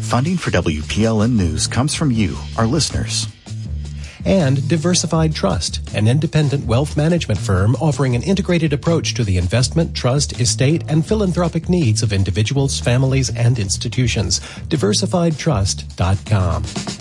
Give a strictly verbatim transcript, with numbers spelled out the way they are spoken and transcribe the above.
Funding for W P L N News comes from you, our listeners. And Diversified Trust, an independent wealth management firm offering an integrated approach to the investment, trust, estate, and philanthropic needs of individuals, families, and institutions. diversified trust dot com.